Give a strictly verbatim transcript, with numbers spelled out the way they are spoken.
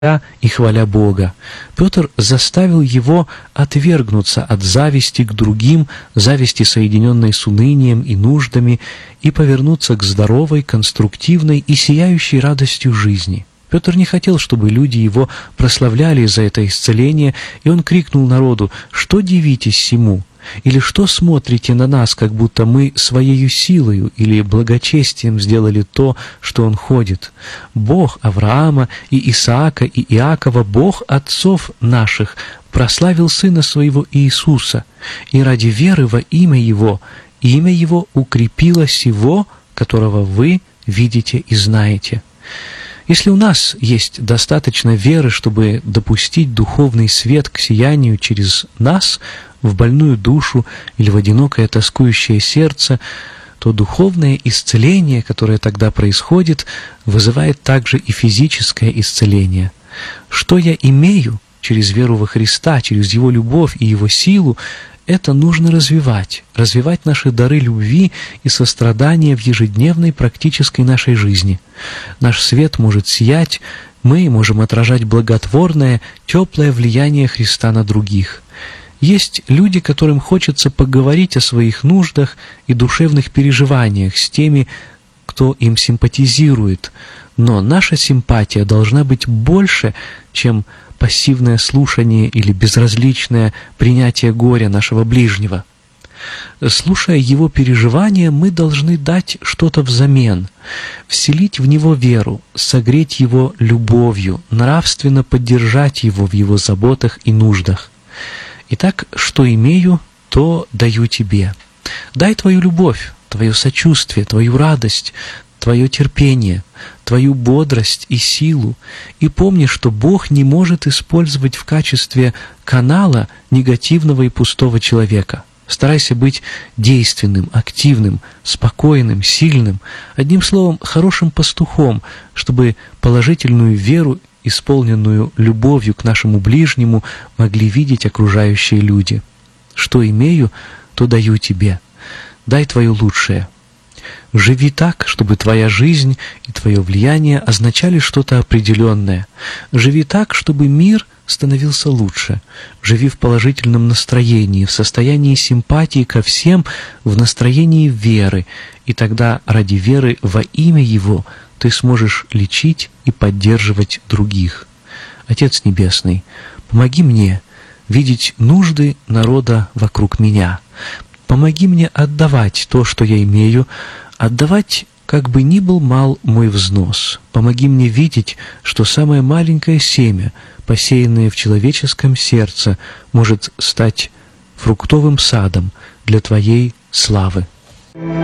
и хваля Бога. Петр заставил его отвергнуться от зависти к другим, зависти, соединенной с унынием и нуждами, и повернуться к здоровой, конструктивной и сияющей радостью жизни. Петр не хотел, чтобы люди его прославляли за это исцеление, и он крикнул народу: «Что дивитесь сему? Или что смотрите на нас, как будто мы своею силою или благочестием сделали то, что он ходит? Бог Авраама и Исаака и Иакова, Бог отцов наших, прославил Сына Своего Иисуса, и ради веры во имя Его, имя Его укрепило сего, которого вы видите и знаете». Если у нас есть достаточно веры, чтобы допустить духовный свет к сиянию через нас в больную душу или в одинокое тоскующее сердце, то духовное исцеление, которое тогда происходит, вызывает также и физическое исцеление. Что я имею через веру во Христа, через Его любовь и Его силу, это нужно развивать, развивать наши дары любви и сострадания в ежедневной практической нашей жизни. Наш свет может сиять, мы можем отражать благотворное, теплое влияние Христа на других. Есть люди, которым хочется поговорить о своих нуждах и душевных переживаниях с теми, кто им симпатизирует, но наша симпатия должна быть больше, чем пассивное слушание или безразличное принятие горя нашего ближнего. Слушая его переживания, мы должны дать что-то взамен, вселить в него веру, согреть его любовью, нравственно поддержать его в его заботах и нуждах. Итак, что имею, то даю тебе. Дай твою любовь, твое сочувствие, твою радость, твое терпение, твою бодрость и силу, и помни, что Бог не может использовать в качестве канала негативного и пустого человека. Старайся быть действенным, активным, спокойным, сильным, одним словом, хорошим пастухом, чтобы положительную веру, исполненную любовью к нашему ближнему, могли видеть окружающие люди. Что имею, то даю тебе. Дай твое лучшее. Живи так, чтобы твоя жизнь и твое влияние означали что-то определенное. Живи так, чтобы мир становился лучше. Живи в положительном настроении, в состоянии симпатии ко всем, в настроении веры, и тогда ради веры во имя Его ты сможешь лечить и поддерживать других. Отец Небесный, помоги мне видеть нужды народа вокруг меня. Помоги мне отдавать то, что я имею, отдавать, как бы ни был мал мой взнос. Помоги мне видеть, что самое маленькое семя, посеянное в человеческом сердце, может стать фруктовым садом для Твоей славы.